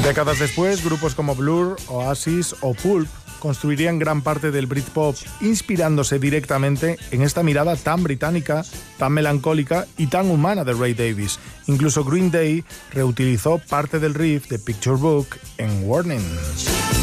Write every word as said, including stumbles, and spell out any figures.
Décadas después, grupos como Blur, Oasis o Pulp construirían gran parte del Britpop, inspirándose directamente en esta mirada tan británica, tan melancólica y tan humana de Ray Davies. Incluso Green Day reutilizó parte del riff de Picture Book en Warning.